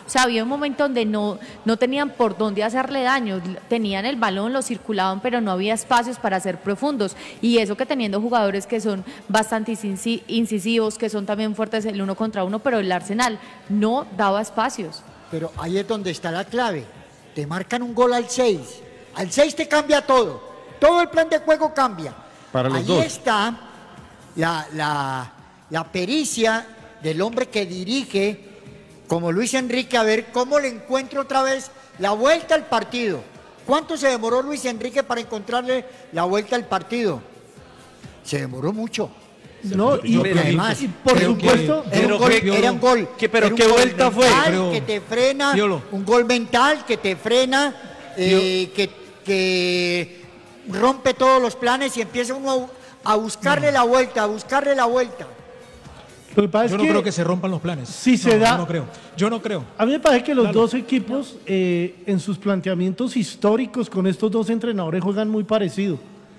O sea, había un momento donde no tenían por dónde hacerle daño, tenían el balón, lo circulaban, pero no había espacios para ser profundos. Y eso que teniendo jugadores que son bastante incisivos, que son también fuertes el uno contra uno, pero el Arsenal no daba espacios. Pero ahí es donde está la clave. Te marcan un gol al 6. Al 6 te cambia todo. Todo el plan de juego cambia. Para los ahí dos. está la pericia del hombre que dirige, como Luis Enrique, a ver cómo le encuentra otra vez la vuelta al partido. ¿Cuánto se demoró Luis Enrique para encontrarle la vuelta al partido? Se demoró mucho. No, y además, por supuesto, era un gol. Pero ¿qué vuelta fue? Que te frena, un gol mental que te frena, que rompe todos los planes y empieza uno a buscarle la vuelta, Lo que pasa es Yo no creo que se rompan los planes. Si se da, Yo no creo. A mí me parece que los dos equipos en sus planteamientos históricos con estos dos entrenadores juegan muy parecido.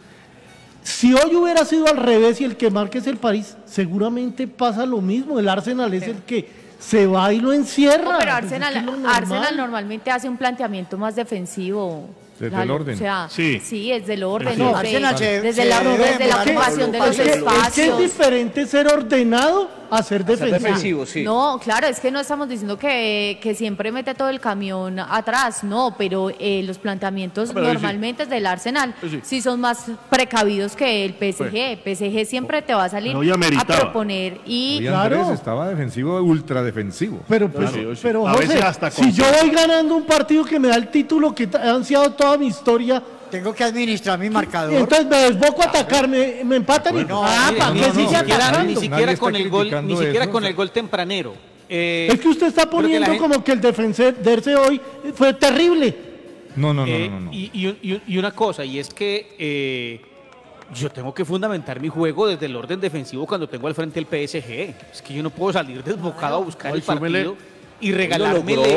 Si hoy hubiera sido al revés y el que marque es el París, seguramente pasa lo mismo. El Arsenal es el que se va y lo encierra. No, pero Pues es que es lo normal. Arsenal normalmente hace un planteamiento más defensivo. Desde el orden. O sea, sí, es del orden. No, Arsenal desde la ocupación de los espacios. Es que es diferente ser ordenado a ser defensivo. Defensivo, sí. No, claro, es que no estamos diciendo que siempre mete todo el camión atrás, no, pero los planteamientos normalmente del Arsenal sí son más precavidos que el PSG. PSG siempre te va a salir a proponer y Hoy Andrés estaba defensivo, ultra defensivo. Pero José, si yo voy ganando un partido que me da el título que ha ansiado toda mi historia, tengo que administrar mi marcador. y entonces me desboco a atacar, me empatan y ni siquiera con el gol tempranero. Es que usted está poniendo como que el defenderse hoy fue terrible. No. Y una cosa, y es que yo tengo que fundamentar mi juego desde el orden defensivo cuando tengo al frente el PSG. Es que yo no puedo salir desbocado a buscar el partido y regalarmele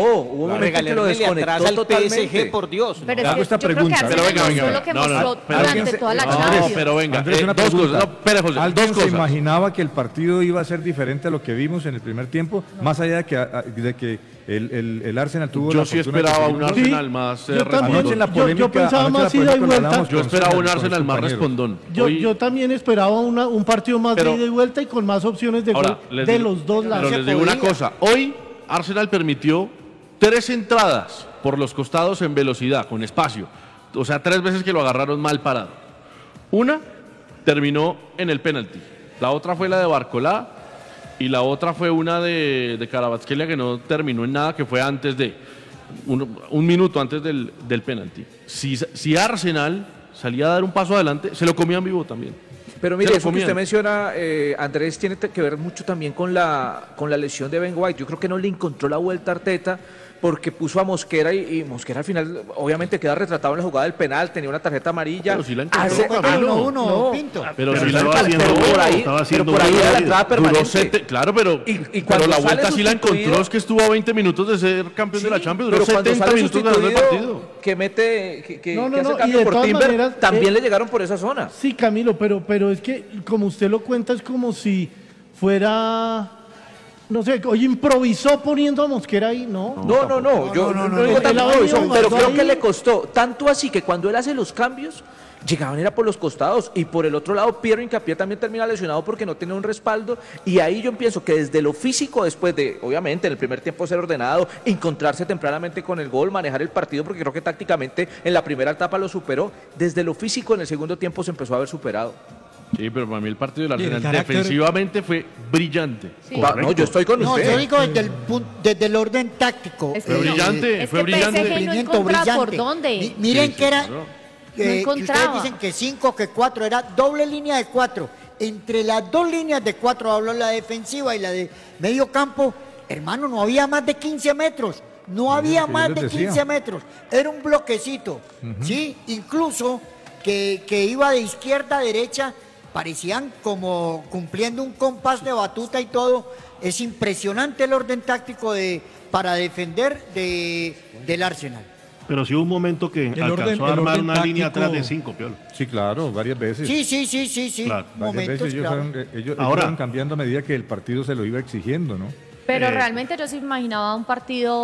atrás al PSG, por Dios. Pero es que yo creo que Arsenal mostró lo que mostró durante toda la Champions. Pero venga, dos cosas. ¿Alguien se imaginaba que el partido iba a ser diferente a lo que vimos en el primer tiempo? Más allá de que el Arsenal tuvo Yo sí esperaba un Arsenal más respondón. Yo pensaba más ida y vuelta. Yo esperaba un Arsenal más respondón. Yo también esperaba un partido más de ida y vuelta y con más opciones de gol de los dos lados. Pero les digo una cosa, hoy Arsenal permitió 3 entradas por los costados en velocidad, con espacio. O sea, 3 veces que lo agarraron mal parado. Una terminó en el penalti. La otra fue la de Barcolá y la otra fue una de Kvaratskhelia que no terminó en nada, que fue antes de un minuto antes del penalti. Si Arsenal salía a dar un paso adelante, se lo comían vivo también. Pero mire, eso que usted menciona, Andrés, tiene que ver mucho también con la lesión de Ben White. Yo creo que no le encontró la vuelta a Arteta porque puso a Mosquera y Mosquera al final obviamente queda retratado en la jugada del penal, tenía una tarjeta amarilla. Pero si la encontró, Pinto. Pero si la estaba haciendo por ahí era la entrada permanente. Claro, pero la vuelta sí la encontró, es que estuvo a 20 minutos de ser campeón de la Champions, duró 70 minutos ganando el partido. Que mete, que No, hace y cambio de por todas Timber, maneras, también le llegaron por esa zona. Sí, Camilo, pero es que como usted lo cuenta es como si fuera, no sé, hoy improvisó poniendo a Mosquera ahí, ¿no? No, yo no digo tanto improvisó, pero creo que le costó, tanto así que cuando él hace los cambios, llegaban era por los costados y por el otro lado Piero Hincapié también termina lesionado porque no tenía un respaldo y ahí yo pienso que desde lo físico, después de obviamente en el primer tiempo ser ordenado, encontrarse tempranamente con el gol, manejar el partido porque creo que tácticamente en la primera etapa lo superó, desde lo físico en el segundo tiempo se empezó a ver superado. Sí, pero para mí el partido del Arsenal defensivamente fue brillante. Sí. No, yo estoy con usted. Yo digo desde el orden táctico. Fue brillante, fue brillante. PSG no encontraba por dónde. Miren que era... No que encontraba. ustedes dicen que 5, que 4, era doble línea de 4. Entre las dos líneas de 4, hablo la defensiva y la de medio campo, hermano, no había más de 15 metros. No había más de 15 metros. Era un bloquecito, ¿sí? Incluso que iba de izquierda a derecha, parecían como cumpliendo un compás de batuta y todo. Es impresionante el orden táctico para defender del Arsenal. Pero sí hubo un momento que alcanzó a armar una línea atrás de 5, Piolo. Sí, claro, varias veces. Sí. Claro. Varias veces ellos fueron cambiando a medida que el partido se lo iba exigiendo, ¿no? Pero realmente yo sí imaginaba un partido